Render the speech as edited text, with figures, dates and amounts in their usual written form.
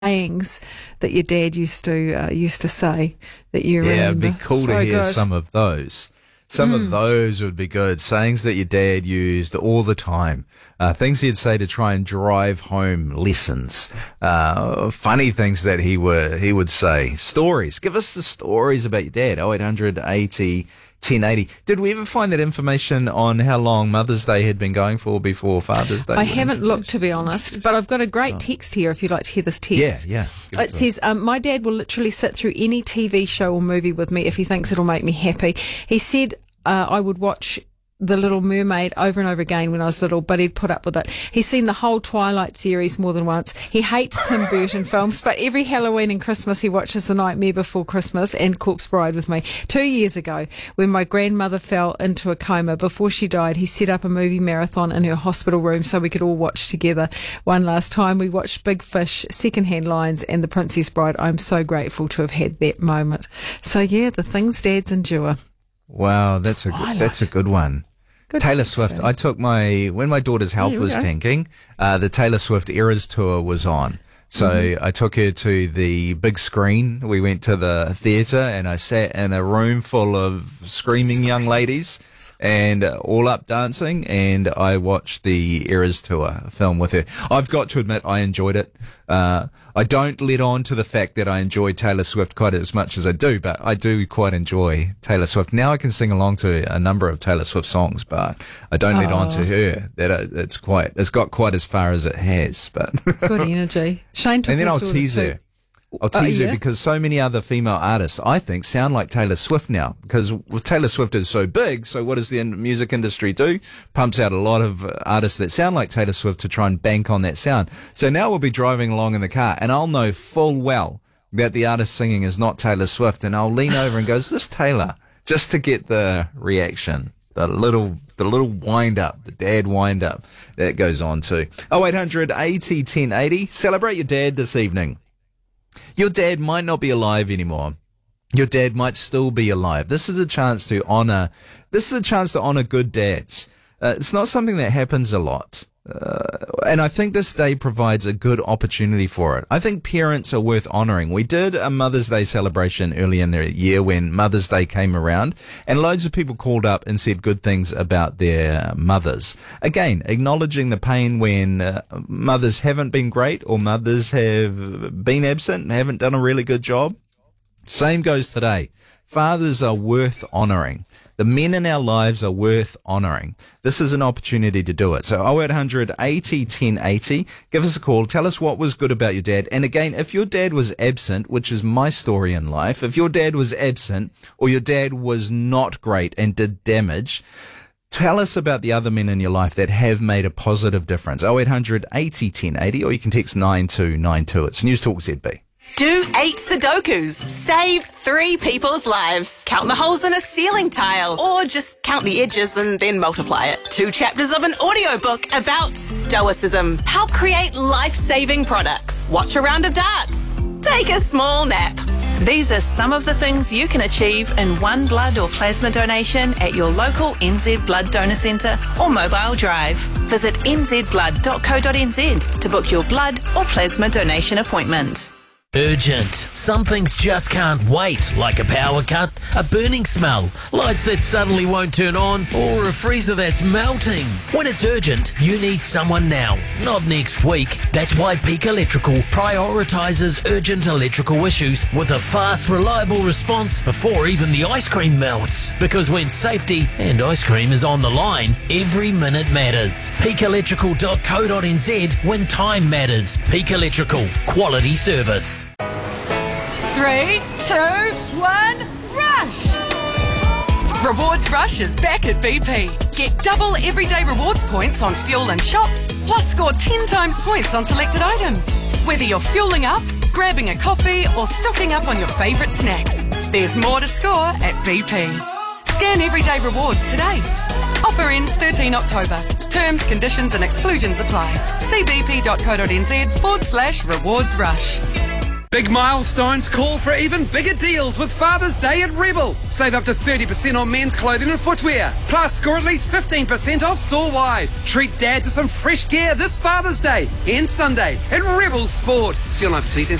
sayings that your dad used to say that you remember? Yeah, it'd be cool to hear good. some of those. Some of those would be good. Sayings that your dad used all the time. Things he'd say to try and drive home lessons. Funny things that he would say. Stories. Give us the stories about your dad. 0800 80 1080. Did we ever find that information on how long Mother's Day had been going for before Father's Day? I haven't looked, to be honest, but I've got a great text here if you'd like to hear this text. Yeah. It says, my dad will literally sit through any TV show or movie with me if he thinks it'll make me happy. He said I would watch The Little Mermaid over and over again when I was little, but he'd put up with it. He's seen the whole Twilight series more than once. He hates Tim Burton films, but every Halloween and Christmas he watches The Nightmare Before Christmas and Corpse Bride with me. 2 years ago, when my grandmother fell into a coma, before she died, he set up a movie marathon in her hospital room so we could all watch together. One last time, we watched Big Fish, Secondhand Lines and The Princess Bride. I'm so grateful to have had that moment. So yeah, the things dads endure. Wow, that's a good one. Good Taylor text, Swift. eh? I took when my daughter's health was tanking, the Taylor Swift Eras tour was on. So I took her to the big screen. We went to the theatre and I sat in a room full of screaming young ladies and all up dancing, and I watched the Eras tour film with her. I've got to admit I enjoyed it. I don't let on to the fact that I enjoy Taylor Swift quite as much as I do, but I do quite enjoy Taylor Swift. Now I can sing along to a number of Taylor Swift songs, but I don't let on to her that it's got quite as far as it has. But Good energy. Shane took and then his I'll daughter tease too. her. I'll tease her yeah? because so many other female artists, I think, sound like Taylor Swift now. Because Taylor Swift is so big, so what does the music industry do? Pumps out a lot of artists that sound like Taylor Swift to try and bank on that sound. So now we'll be driving along in the car, and I'll know full well that the artist singing is not Taylor Swift, and I'll lean over and go, "Is this Taylor?" Just to get the reaction, the little wind up, the dad wind up that goes on too. 0800 80 1080. Celebrate your dad this evening. Your dad might not be alive anymore. Your dad might still be alive. This is a chance to honor good dads. It's not something that happens a lot. And I think this day provides a good opportunity for it. I think parents are worth honoring. We did a Mother's Day celebration early in the year when Mother's Day came around, and loads of people called up and said good things about their mothers. Again, acknowledging the pain when mothers haven't been great or mothers have been absent and haven't done a really good job. Same goes today. Fathers are worth honoring. The men in our lives are worth honouring. This is an opportunity to do it. So 0800 80 1080, give us a call. Tell us what was good about your dad. And again, if your dad was absent, which is my story in life, if your dad was absent or your dad was not great and did damage, tell us about the other men in your life that have made a positive difference. 0800 80 1080, or you can text 9292. It's News Talk ZB. Do 8 Sudokus. Save 3 people's lives. Count the holes in a ceiling tile. Or just count the edges and then multiply it. 2 chapters of an audiobook about stoicism. Help create life-saving products. Watch a round of darts. Take a small nap. These are some of the things you can achieve in one blood or plasma donation at your local NZ Blood Donor Centre or mobile drive. Visit nzblood.co.nz to book your blood or plasma donation appointment. Urgent. Some things just can't wait, like a power cut, a burning smell, lights that suddenly won't turn on, or a freezer that's melting. When it's urgent, you need someone now, not next week. That's why Peak Electrical prioritises urgent electrical issues with a fast, reliable response before even the ice cream melts. Because when safety and ice cream is on the line, every minute matters. peakelectrical.co.nz when time matters. Peak Electrical. Quality service. 3, 2, 1, rush! Rewards Rush is back at BP. Get double everyday rewards points on fuel and shop, plus score 10 times points on selected items. Whether you're fueling up, grabbing a coffee, or stocking up on your favourite snacks, there's more to score at BP. Scan everyday rewards today. Offer ends 13 October. Terms, conditions and exclusions apply. See bp.co.nz/rewards rush. Big milestones call for even bigger deals with Father's Day at Rebel. Save up to 30% on men's clothing and footwear. Plus, score at least 15% off store-wide. Treat Dad to some fresh gear this Father's Day and Sunday at Rebel Sport. See you online for T's and